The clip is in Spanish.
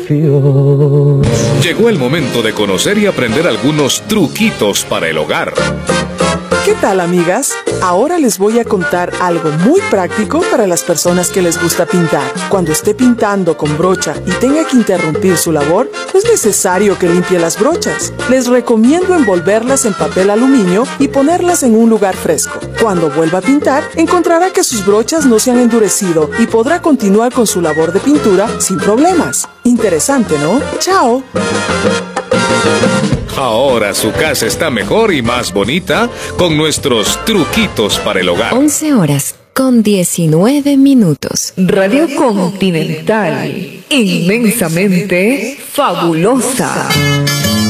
desafíos. Llegó el momento de conocer y aprender algunos truquitos para el hogar. ¿Qué tal, amigas? Ahora les voy a contar algo muy práctico para las personas que les gusta pintar. Cuando esté pintando con brocha y tenga que interrumpir su labor, no es necesario que limpie las brochas. Les recomiendo envolverlas en papel aluminio y ponerlas en un lugar fresco. Cuando vuelva a pintar, encontrará que sus brochas no se han endurecido y podrá continuar con su labor de pintura sin problemas. Interesante, ¿no? ¡Chao! Ahora su casa está mejor y más bonita con nuestros truquitos para el hogar. 11:19. Radio Continental, inmensamente fabulosa.